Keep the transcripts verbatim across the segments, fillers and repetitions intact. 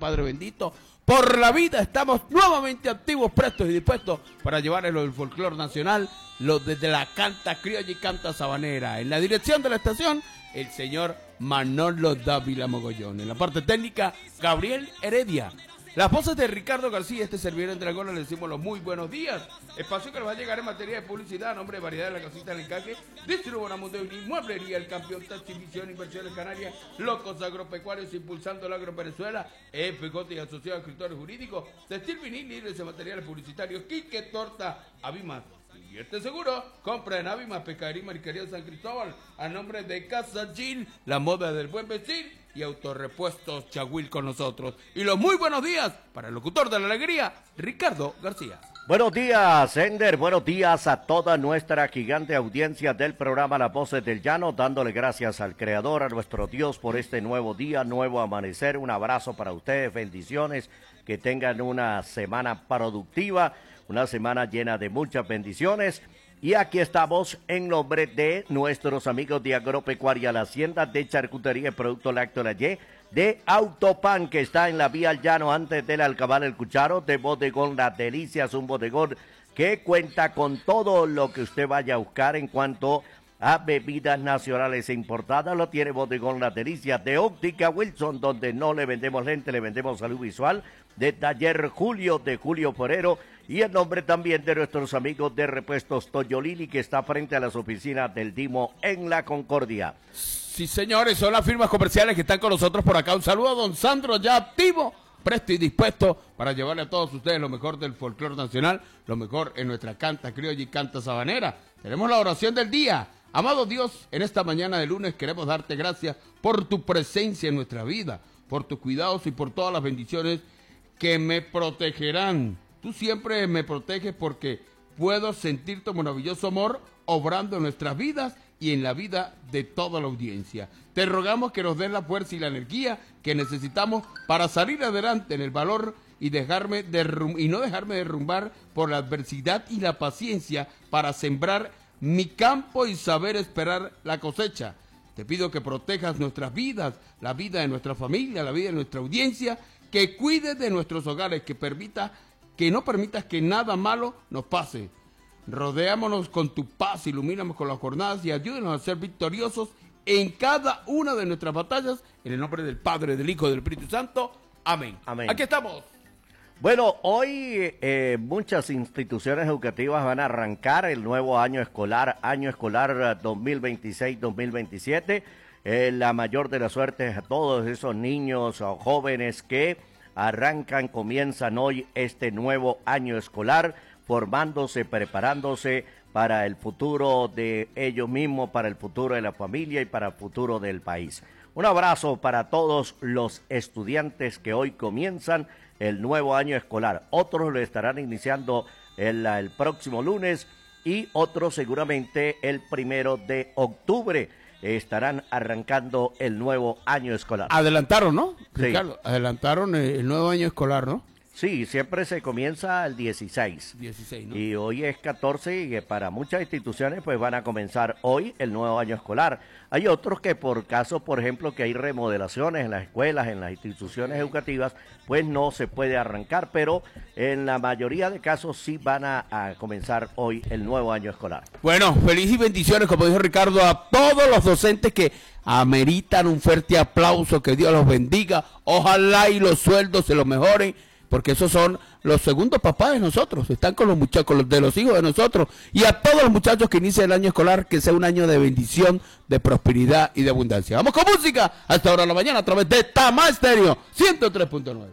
Padre bendito, por la vida estamos nuevamente activos, prestos y dispuestos para llevarles lo del folclore nacional, lo desde la canta criolla y canta sabanera. En la dirección de la estación, el señor Manolo Dávila Mogollón. En la parte técnica, Gabriel Heredia. Las voces de Ricardo García, este servidor en Dragones, le decimos los muy buenos días. Espacio que nos va a llegar en materia de publicidad a nombre de Variedad de la Casita del Encaje, Distribuidora Mundo y Mueblería, el campeón Taxi Visión, Inversiones Canarias, Locos Agropecuarios, Impulsando el Agro en Venezuela, F J y Asociados Escritores Jurídicos, Textil Vinil, Libres de Materiales Publicitarios, Quique Torta, Avimas. Invierte seguro, compra en Avimas, Pescadería y Marisquería de San Cristóbal, a nombre de Casa Gil, la moda del buen vestir, y Autorepuestos Chaguil con nosotros. Y los muy buenos días para el locutor de la alegría, Ricardo García. Buenos días, Ender, buenos días a toda nuestra gigante audiencia del programa Las Voces del Llano, dándole gracias al Creador, a nuestro Dios, por este nuevo día, nuevo amanecer. Un abrazo para ustedes, bendiciones, que tengan una semana productiva, una semana llena de muchas bendiciones. Y aquí estamos en nombre de nuestros amigos de Agropecuaria, la Hacienda de Charcutería y Producto Lácteo La Y, de Autopan, que está en la vía al llano antes del Alcabal El Cucharo, de Bodegón Las Delicias, un bodegón que cuenta con todo lo que usted vaya a buscar en cuanto a bebidas nacionales e importadas. Lo tiene Bodegón Las Delicias, de Óptica Wilson, donde no le vendemos lente, le vendemos salud visual, de Taller Julio, de Julio Forero, y el nombre también de nuestros amigos de Repuestos Toyolini, que está frente a las oficinas del Dimo en La Concordia. Sí, señores, son las firmas comerciales que están con nosotros por acá. Un saludo a don Sandro, ya activo, presto y dispuesto para llevarle a todos ustedes lo mejor del folclore nacional, lo mejor en nuestra canta criolla y canta sabanera. Tenemos la oración del día. Amado Dios, en esta mañana de lunes queremos darte gracias por tu presencia en nuestra vida, por tus cuidados y por todas las bendiciones que me protegerán. Tú siempre me proteges porque puedo sentir tu maravilloso amor obrando en nuestras vidas y en la vida de toda la audiencia. Te rogamos que nos des la fuerza y la energía que necesitamos para salir adelante en el valor y, dejarme derrum- y no dejarme derrumbar por la adversidad y la paciencia para sembrar mi campo y saber esperar la cosecha. Te pido que protejas nuestras vidas, la vida de nuestra familia, la vida de nuestra audiencia, que cuides de nuestros hogares, que permita que no permitas que nada malo nos pase. Rodeámonos con tu paz, ilumínanos con las jornadas y ayúdenos a ser victoriosos en cada una de nuestras batallas, en el nombre del Padre, del Hijo y del Espíritu Santo. Amén. Amén. Aquí estamos. Bueno, hoy eh, muchas instituciones educativas van a arrancar el nuevo año escolar, año escolar dos mil veintiséis dos mil veintisiete. Eh, la mayor de las suertes a todos esos niños o jóvenes que arrancan, comienzan hoy este nuevo año escolar, formándose, preparándose para el futuro de ellos mismos, para el futuro de la familia y para el futuro del país. Un abrazo para todos los estudiantes que hoy comienzan el nuevo año escolar. Otros lo estarán iniciando el, el próximo lunes y otros seguramente el primero de octubre. Estarán arrancando el nuevo año escolar. Adelantaron, ¿no? Sí. Ricardo, adelantaron el nuevo año escolar, ¿no? Sí, siempre se comienza el dieciséis. dieciséis, ¿no? Y hoy es catorce y para muchas instituciones pues van a comenzar hoy el nuevo año escolar. Hay otros que por caso, por ejemplo, que hay remodelaciones en las escuelas, en las instituciones educativas, pues no se puede arrancar, pero en la mayoría de casos sí van a, a comenzar hoy el nuevo año escolar. Bueno, feliz y bendiciones, como dijo Ricardo, a todos los docentes que ameritan un fuerte aplauso, que Dios los bendiga, ojalá y los sueldos se los mejoren, porque esos son los segundos papás de nosotros, están con los muchachos, los de los hijos de nosotros, y a todos los muchachos que inician el año escolar, que sea un año de bendición, de prosperidad y de abundancia. Vamos con música, hasta ahora de la mañana, a través de Tama Estéreo, ciento tres punto nueve.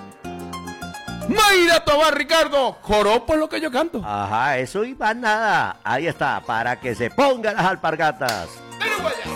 Mayra Tobar, Ricardo, joropo es lo que yo canto. Ajá, eso y más nada, ahí está, para que se pongan las alpargatas. ¡Pero vaya!